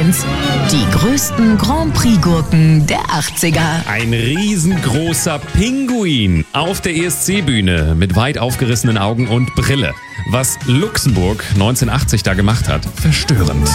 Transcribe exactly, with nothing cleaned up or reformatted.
eins. Die größten Grand Prix-Gurken der achtziger. Ein riesengroßer Pinguin auf der E S C-Bühne mit weit aufgerissenen Augen und Brille. Was Luxemburg neunzehnhundertachtzig da gemacht hat, verstörend.